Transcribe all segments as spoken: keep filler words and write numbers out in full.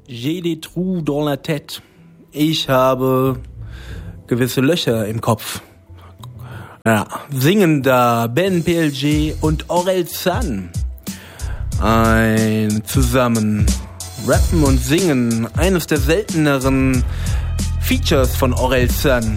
J'ai des trous dans la tête. Ich habe gewisse Löcher im Kopf. Ja, singen da Ben P L G und Orelsan. Ein zusammen rappen und singen. Eines der selteneren Features von Orelsan.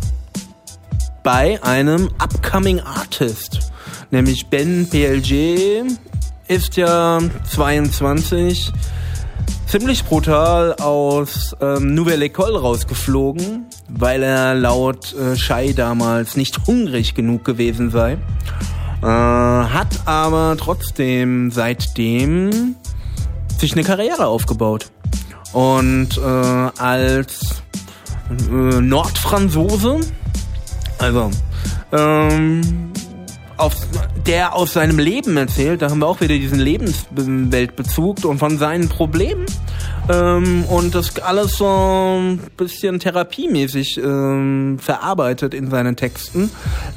Bei einem upcoming Artist. Nämlich Ben P L G ist ja zweiundzwanzig, ziemlich brutal aus ähm, Nouvelle École rausgeflogen, weil er laut äh, Shai damals nicht hungrig genug gewesen sei. Äh, hat aber trotzdem seitdem sich eine Karriere aufgebaut. Und äh, als äh, Nordfranzose, also ähm, auf, der aus seinem Leben erzählt, da haben wir auch wieder diesen Lebensweltbezug und von seinen Problemen ähm, und das alles so ein bisschen therapiemäßig ähm, verarbeitet in seinen Texten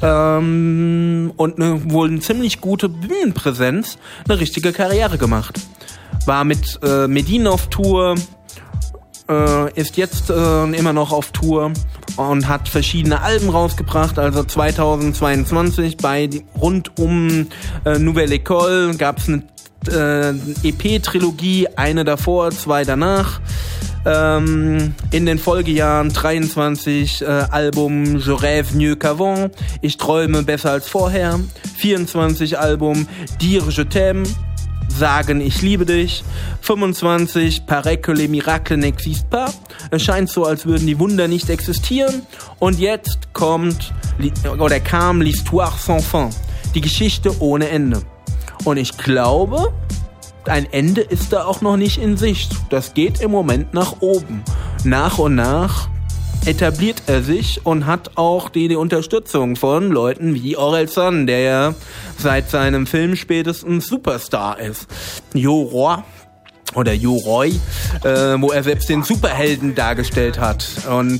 ähm, und eine, wohl eine ziemlich gute Bühnenpräsenz, eine richtige Karriere gemacht. War mit äh, Medina auf Tour, äh, ist jetzt äh, immer noch auf Tour und hat verschiedene Alben rausgebracht. Also zweitausendzweiundzwanzig bei die, rund um äh, Nouvelle École gab es eine äh, E P-Trilogie, eine davor, zwei danach. Ähm, in den Folgejahren dreiundzwanzig äh, Album Je rêve mieux qu'avant, ich träume besser als vorher. vierundzwanzig Album Dire je t'aime, sagen, ich liebe dich. fünfundzwanzig, Paraît que les miracles n'existent pas. Es scheint so, als würden die Wunder nicht existieren. Und jetzt kommt, oder kam L'Histoire sans fin. Die Geschichte ohne Ende. Und ich glaube, ein Ende ist da auch noch nicht in Sicht. Das geht im Moment nach oben. Nach und nach etabliert er sich und hat auch die, die Unterstützung von Leuten wie Orelsan, der ja seit seinem Film spätestens Superstar ist. Jo Roy oder Jo Roy, äh, wo er selbst den Superhelden dargestellt hat und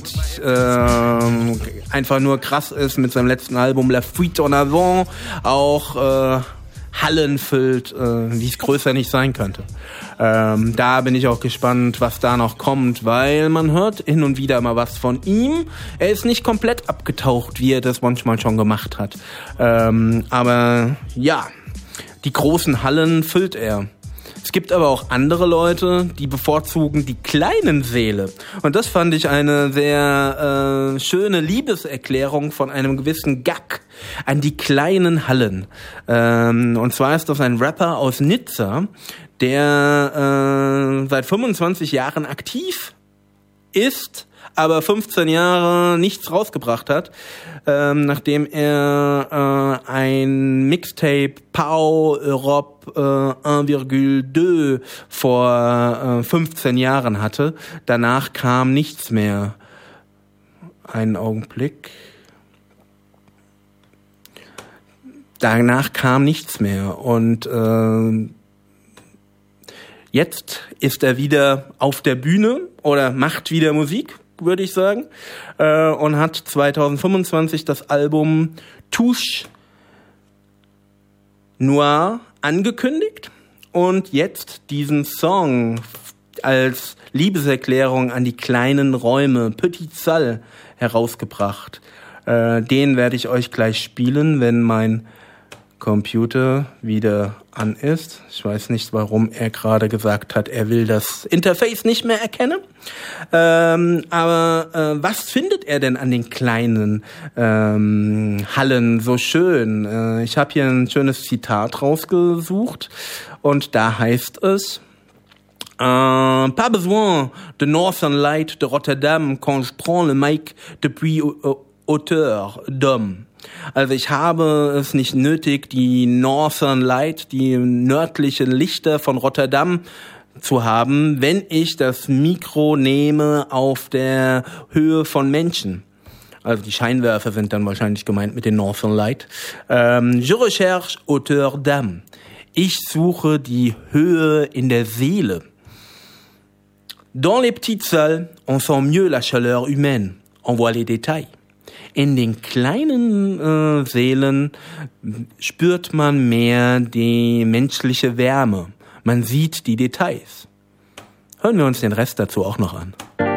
äh, einfach nur krass ist mit seinem letzten Album La Fuite en Avant, auch äh, Hallen füllt, äh, wie es größer nicht sein könnte. Ähm, da bin ich auch gespannt, was da noch kommt, weil man hört hin und wieder mal was von ihm. Er ist nicht komplett abgetaucht, wie er das manchmal schon gemacht hat. Ähm, aber ja, die großen Hallen füllt er. Es gibt aber auch andere Leute, die bevorzugen die kleinen Säle. Und das fand ich eine sehr äh, schöne Liebeserklärung von einem gewissen Gag an die kleinen Hallen. Ähm, und zwar ist das ein Rapper aus Nizza, der äh, seit fünfundzwanzig Jahren aktiv ist, aber fünfzehn Jahre nichts rausgebracht hat, ähm, nachdem er äh, ein Mixtape Pau Europe äh, eins Komma zwei vor äh, fünfzehn Jahren hatte. Danach kam nichts mehr. Einen Augenblick. Danach kam nichts mehr und äh, jetzt ist er wieder auf der Bühne oder macht wieder Musik, würde ich sagen, äh, und hat zweitausendfünfundzwanzig das Album Touche Noir angekündigt und jetzt diesen Song als Liebeserklärung an die kleinen Räume, Petit Salle, herausgebracht. Äh, den werde ich euch gleich spielen, wenn mein Computer wieder an ist. Ich weiß nicht, warum er gerade gesagt hat, er will das Interface nicht mehr erkennen. Ähm, aber äh, was findet er denn an den kleinen ähm, Hallen so schön? Äh, ich habe hier ein schönes Zitat rausgesucht und da heißt es: Euh, pas besoin de Northern Light de Rotterdam quand je prends le mic depuis hauteur d'homme. Also ich habe es nicht nötig, die Northern Light, die nördlichen Lichter von Rotterdam zu haben, wenn ich das Mikro nehme auf der Höhe von Menschen. Also die Scheinwerfer sind dann wahrscheinlich gemeint mit den Northern Light. Ähm, je recherche hauteur d'âme. Ich suche die Höhe in der Seele. Dans les petites salles, on sent mieux la chaleur humaine. On voit les détails. In den kleinen äh, Sälen spürt man mehr die menschliche Wärme. Man sieht die Details. hören wir uns den Rest dazu auch noch an.